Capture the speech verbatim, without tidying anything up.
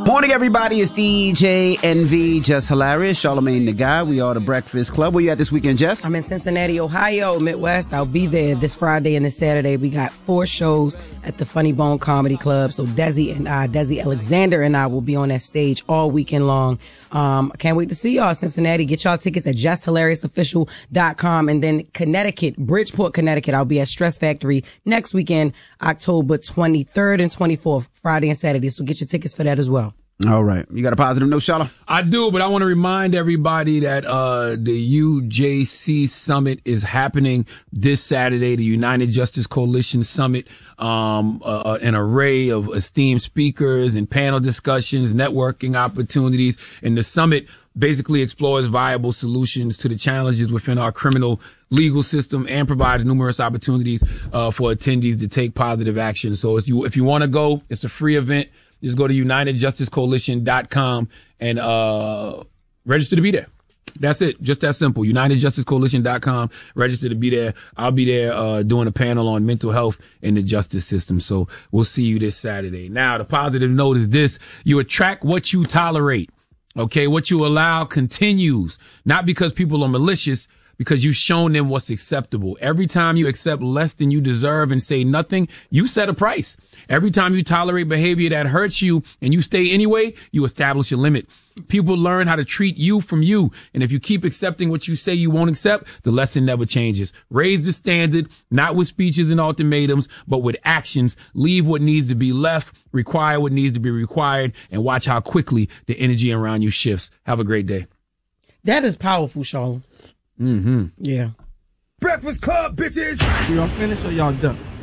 Morning, everybody. It's D J N V, Just Hilarious, Charlamagne the Guy. We are the Breakfast Club. Where you at this weekend, Jess? I'm in Cincinnati, Ohio, Midwest. I'll be there this Friday and this Saturday. We got four shows at the Funny Bone Comedy Club. So Desi and I, Desi Alexander and I will be on that stage all weekend long. Um, I can't wait to see y'all in Cincinnati. Get y'all tickets at just hilarious official dot com. And then Connecticut, Bridgeport, Connecticut. I'll be at Stress Factory next weekend, October twenty-third and twenty-fourth, Friday and Saturday. So get your tickets for that as well. All right. You got a positive note, Shala? I do, but I want to remind everybody that uh the U J C Summit is happening this Saturday, the United Justice Coalition Summit. Um uh, an array of esteemed speakers and panel discussions, networking opportunities, and the summit basically explores viable solutions to the challenges within our criminal legal system and provides numerous opportunities uh for attendees to take positive action. So if you if you want to go, it's a free event. Just go to united justice coalition dot com and uh register to be there. That's it. Just that simple. united justice coalition dot com. Register to be there. I'll be there uh doing a panel on mental health in the justice system. So we'll see you this Saturday. Now, the positive note is this. You attract what you tolerate. Okay? What you allow continues. Not because people are malicious, because you've shown them what's acceptable. Every time you accept less than you deserve and say nothing, you set a price. Every time you tolerate behavior that hurts you and you stay anyway, you establish a limit. People learn how to treat you from you. And if you keep accepting what you say you won't accept, the lesson never changes. Raise the standard, not with speeches and ultimatums, but with actions. Leave what needs to be left, require what needs to be required, and watch how quickly the energy around you shifts. Have a great day. That is powerful, Sean. Mm-hmm. Yeah. Breakfast Club, bitches! Y'all finished or y'all done?